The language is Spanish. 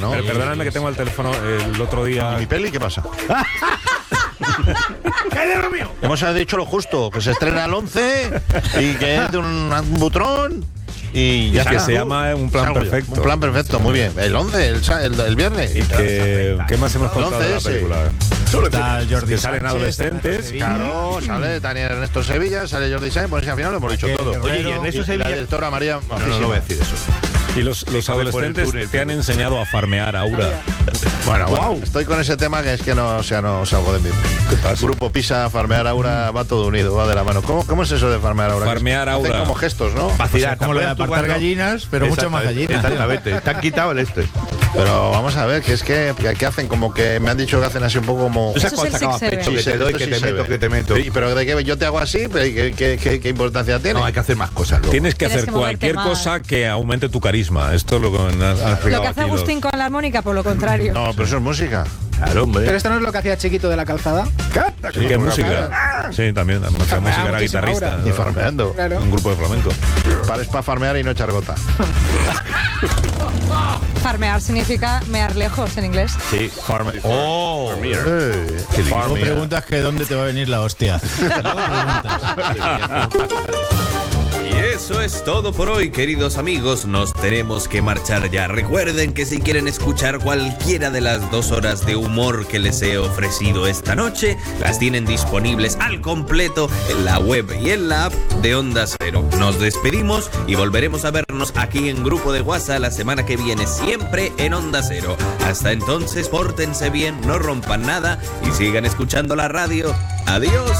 ¿no? Pero perdóname que tengo el teléfono el otro día. ¿Y mi peli qué pasa? Hemos dicho lo justo, que se estrena el 11 y que es de un butrón y ya que está. se llama Un Plan Perfecto. Un plan perfecto, muy bien. El 11, el viernes. ¿Y ¿qué más hemos contado de la película? Está Jordi Que salen Sánchez, adolescentes. Claro, sale Daniel Ernesto Sevilla, sale Jordi Sáenz, pues al final lo hemos dicho todo. Oye, y Ernesto La Sevilla. directora María. No voy a decir eso. Y los adolescentes te han enseñado a farmear Aura. Bueno, estoy con ese tema que es que no salgo de mí. Grupo Pisa, farmear Aura, va todo unido, va de la mano. ¿Cómo es eso de farmear Aura? Farmear Hacen Aura. como gestos, ¿no? Vacilar, como lo de ¿te acuerdas tú apartar cuando- gallinas, pero mucho más gallinas. Exactamente. Te han quitado el este. Pero vamos a ver, que es que hacen como que me han dicho que hacen así un poco como. Esas Eso es cosas el acabas Six pecho, Seven. que te doy, que Sí te se meto, ve. que te meto. Sí, pero de que yo te hago así, ¿qué importancia tiene? No, hay que hacer más cosas luego. Tienes que Tienes hacer que moverte cualquier más. cosa que aumente tu carisma. Esto es lo que has explicado Lo que hace aquí, Agustín con la armónica, por lo contrario. No, pero eso es música. Claro, hombre. Pero esto no es lo que hacía Chiquito de la Calzada. ¿Qué música? Sí, también. Hacía música, era muchísima guitarrista. Aura. Y farmeando. Claro. Un grupo de flamenco. Es para farmear y no echar gota. Farmear significa mear lejos en inglés. Sí, farmer. ¡Oh! Luego preguntas que dónde te va a venir la hostia. Y eso es todo por hoy, queridos amigos. Nos tenemos que marchar ya. Recuerden que si quieren escuchar cualquiera de las 2 horas de humor que les he ofrecido esta noche, las tienen disponibles al completo en la web y en la app de Onda Cero. Nos despedimos y volveremos a vernos aquí en Grupo de WhatsApp la semana que viene, siempre en Onda Cero. Hasta entonces, pórtense bien, no rompan nada y sigan escuchando la radio. Adiós.